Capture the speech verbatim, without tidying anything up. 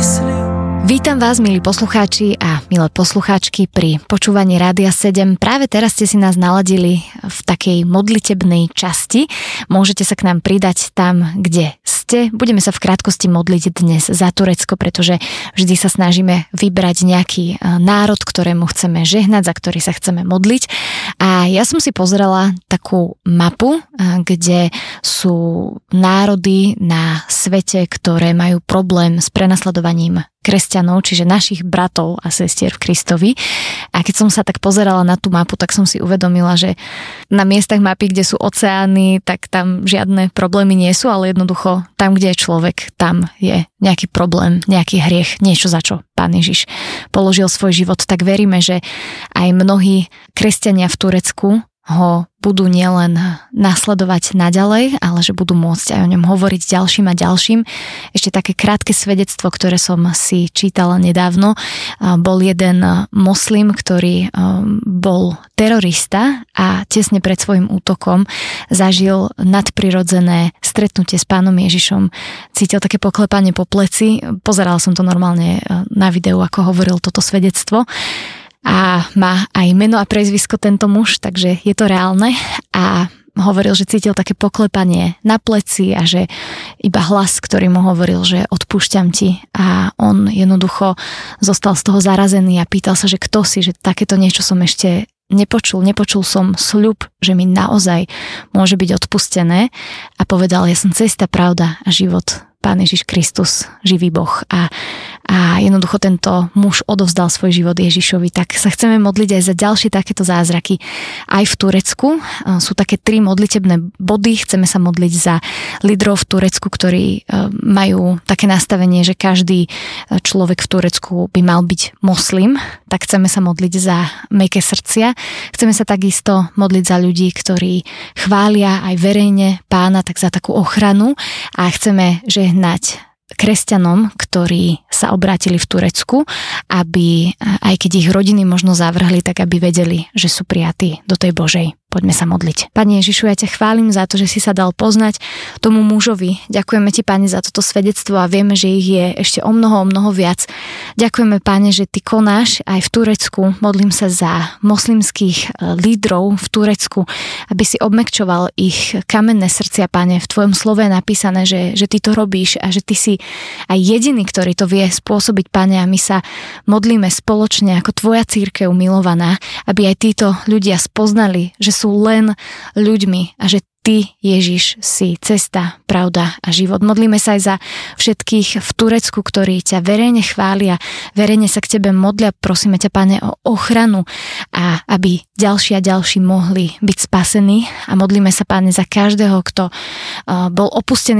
Vítam vás, milí poslucháči a milé poslucháčky pri počúvaní Rádia sedem. Práve teraz ste si nás naladili v takej modlitebnej časti. Môžete sa k nám pridať tam, kde ste. Budeme sa v krátkosti modliť dnes za Turecko, pretože vždy sa snažíme vybrať nejaký národ, ktorému chceme žehnať, za ktorý sa chceme modliť. A ja som si pozrela takú mapu, kde sú národy na svete, ktoré majú problém s prenasledovaním kresťanov, čiže našich bratov a sestier v Kristovi. A keď som sa tak pozerala na tú mapu, tak som si uvedomila, že na miestach mapy, kde sú oceány, tak tam žiadne problémy nie sú, ale jednoducho tam, kde je človek, tam je nejaký problém, nejaký hriech, niečo, za čo Pán Ježiš položil svoj život. Tak veríme, že aj mnohí kresťania v Turecku ho budú nielen nasledovať naďalej, ale že budú môcť aj o ňom hovoriť ďalším a ďalším. Ešte také krátke svedectvo, ktoré som si čítala nedávno. Bol jeden moslim, ktorý bol terorista a tesne pred svojím útokom zažil nadprirodzené stretnutie s Pánom Ježišom. Cítil také poklepanie po pleci. Pozerala som to normálne na videu, ako hovoril toto svedectvo. A má aj meno a priezvisko tento muž, takže je to reálne. A hovoril, že cítil také poklepanie na pleci a že iba hlas, ktorý mu hovoril, že odpúšťam ti. A on jednoducho zostal z toho zarazený a pýtal sa, že kto si, že takéto niečo som ešte nepočul. Nepočul som sľub, že mi naozaj môže byť odpustené. A povedal, ja som cesta, pravda a život. Pán Ježiš Kristus, živý Boh. A, a jednoducho tento muž odovzdal svoj život Ježišovi. Tak sa chceme modliť aj za ďalšie takéto zázraky. Aj v Turecku sú také tri modlitebné body. Chceme sa modliť za lídrov v Turecku, ktorí majú také nastavenie, že každý človek v Turecku by mal byť moslim. Tak chceme sa modliť za mäkké srdcia. Chceme sa takisto modliť za ľudí, ktorí chvália aj verejne Pána, tak za takú ochranu. A chceme, že hnať kresťanom, ktorí sa obrátili v Turecku, aby aj keď ich rodiny možno zavrhli, tak aby vedeli, že sú prijatí do tej Božej. Poďme sa modliť. Pane Ježišu, ja ťa chválim za to, že si sa dal poznať tomu mužovi. Ďakujeme ti, Pane, za toto svedectvo a vieme, že ich je ešte o mnoho, o mnoho viac. Ďakujeme, Pane, že ty konáš aj v Turecku. Modlím sa za moslimských lídrov v Turecku, aby si obmekčoval ich kamenné srdcia, Pane. V tvojom slove je napísané, že, že ty to robíš a že ty si aj jediný, ktorý to vie spôsobiť, Pane, a my sa modlíme spoločne ako tvoja cirkev milovaná, aby aj títo ľudia spoznali, že sú len ľuďmi a že ty, Ježiš, si cesta, pravda a život. Modlíme sa aj za všetkých v Turecku, ktorí ťa verejne chvália, verejne sa k tebe modlia. Prosíme ťa, Pane, o ochranu a aby ďalší a ďalší mohli byť spasení. A modlíme sa, Pane, za každého, kto bol opustený